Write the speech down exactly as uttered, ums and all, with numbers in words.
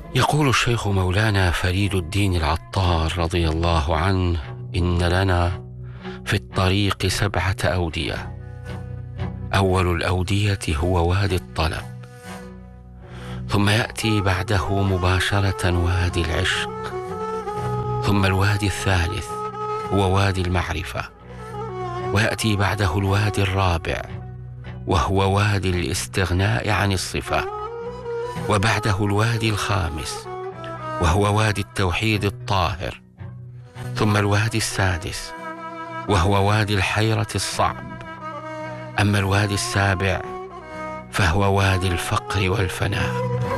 يقول الشيخ مولانا فريد الدين العطار رضي الله عنه: إن لنا في الطريق سبعة أودية. أول الأودية هو وادي الطلب، ثم يأتي بعده مباشرة وادي العشق، ثم الوادي الثالث هو وادي المعرفة، ويأتي بعده الوادي الرابع وهو وادي الاستغناء عن الصفة، وبعده الوادي الخامس وهو وادي التوحيد الطاهر، ثم الوادي السادس وهو وادي الحيرة الصعب، أما الوادي السابع فهو وادي الفقر والفناء.